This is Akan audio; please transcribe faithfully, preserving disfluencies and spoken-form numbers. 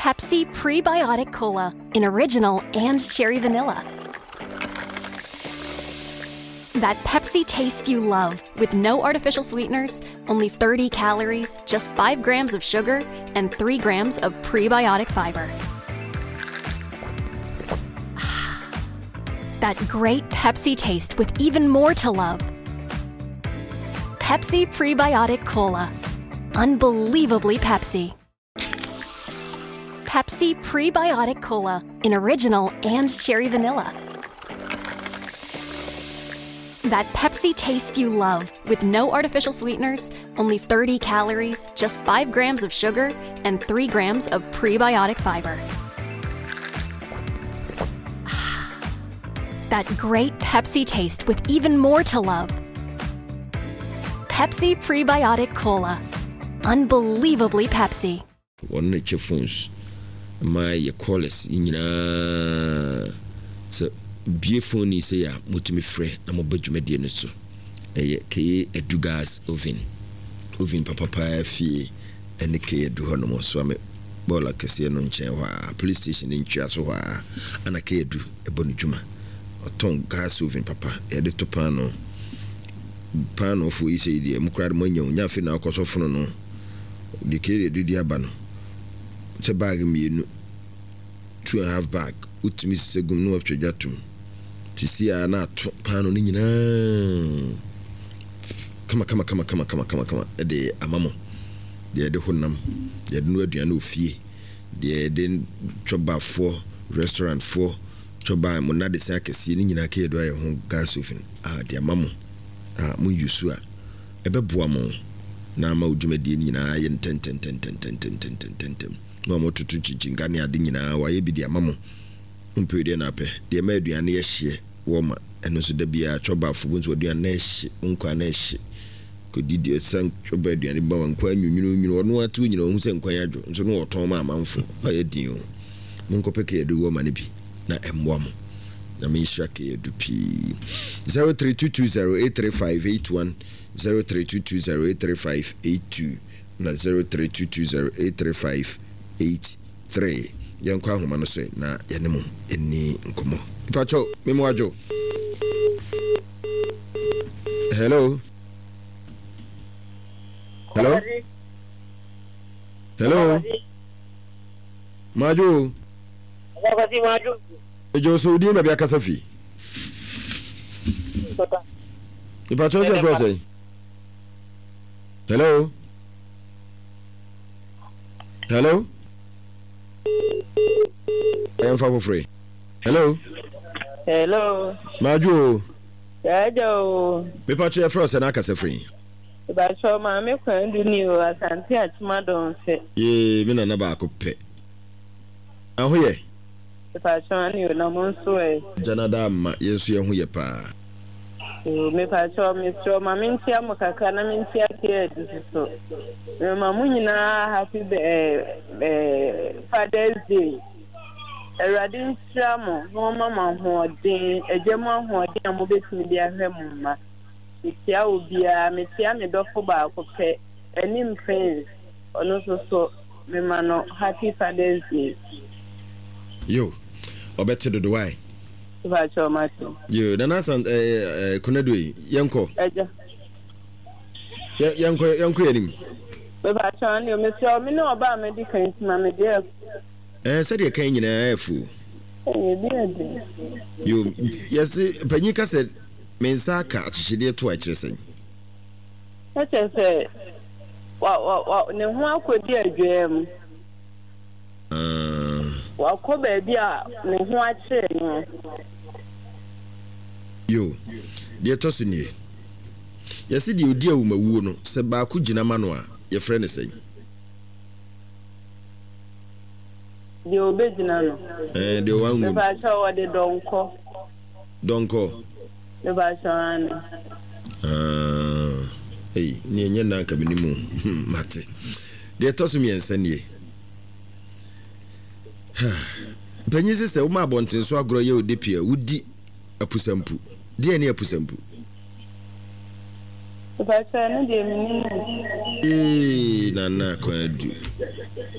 Pepsi Prebiotic Cola in original and cherry vanilla. That Pepsi taste you love with no artificial sweeteners, only thirty calories, just five grams of sugar, and three grams of prebiotic fiber. That great Pepsi taste with even more to love. Pepsi Prebiotic Cola. Unbelievably Pepsi. Pepsi Prebiotic Cola in original and cherry vanilla. That Pepsi taste you love with no artificial sweeteners, only thirty calories, just five grams of sugar, and three grams of prebiotic fiber. That great Pepsi taste with even more to love. Pepsi Prebiotic Cola. Unbelievably Pepsi. One of your phones, my callers, in so beautiful ni say ya mutumi frɛ na mo badwumadi ne so ɛyɛ kɛ edugas oven oven papa pa fie ɛne kɛ edu hɔ no mo so ame bola kɛse no nkyɛn hɔ a police station ntwa so hɔ a ana kɛ edu ɛbɔ no dwuma ɔtɔn gas oven papa ɛde to pan no pan no fo yi sɛ die mo kra de mo nya nya fe na akɔsɔ fono no de kɛ edu di aba no sɛ bag mienu two and a half bag utimi segum no atwajatum tisia na to pano ni nyina kama kama kama kama kama kama kama de amamo de de honam de no aduane ofie de de choba for restaurant for choba mo na de sa kese ni nyina ka edo aye ho gas oven ah de amamo ah mo yusu a ebeboa mo na ma odwumadi nyina ye ten ten ten ten ten ten ten ten ten no mo tutu chichinga ne ade nyina wa ye bi de amamo mpede na pe de ma aduane ye hye wo ma eno so da bia choba fo bunzo aduane na hye nkwa na hye ko didi san choba aduane ba nkwa nwunwunu nwunu ono atu nyina hu se nkwa ya dwo nso no oton ma amanfo aye din o munko peke edu wo ma ne bi na emwa mo na me shake edu pi zero three two two zero eight three five eight one zero three two two zero eight three five eight two na zero three two two zero eight three five eight three yankwa homa no so na yanemu eni nkomo ipacho memo ajo hello hello hello maju wakati maju ejo so di na bia kasafi ipacho se bro say hello hello I am for free. Hello. Hello. Maju. Hello. Me pacho e frost na aka se free. E ba so ma me kwan du ni o asante atuma don se. Ye me na na ba ko pe. Ahoye. E ba so ani o na mo so e. Janada ma yesu ye ho ye pa. O me pacho me so ma me ntia mo kaka na me ntia ke du so. Me ma mu nyina happy eh eh Father's Day. Eradin Stramo, no mama hoodin, a German hoodin, and mobile media hemma. Mitia will be a Mitia me dofo ba cope, and in friends, or also so, me mano, happy Father's Day. Yo, or better do the way. Vacho Martin. You, the Nasa, uh, Kunadui, Yanko. Yanko, Yanko, him. But Vacho, you may tell me no about medical, my dear. Eh said you can nyina afu you yes panyika said mensa ka achide to akire sen what say wa wa ne ho akodi adwam uh wa ko ba bia ne ho akire no yo de tosu ni yes de odi awumawu no se ba ko gina ma no a ye frɛ ne sen de obejina no eh de wan mu ba sha wa de donko donko de ba sha an ah hey ni enye na ka minimu mate de tosu mi ensanie banyi se se wo ma bonten so agoro ye odepia wudi apusampu de ani apusampu de ba sha ne de minimu eh na na kwadu